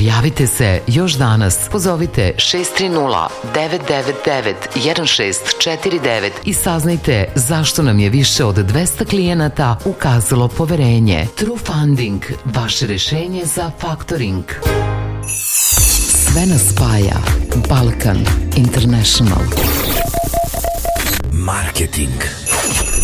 Prijavite se još danas. Pozovite 630-999-1649 i saznajte zašto nam je više od 200 klijenata ukazalo poverenje. True Funding, vaše rešenje za faktoring. Sve nas spaja. Balkan International. Marketing.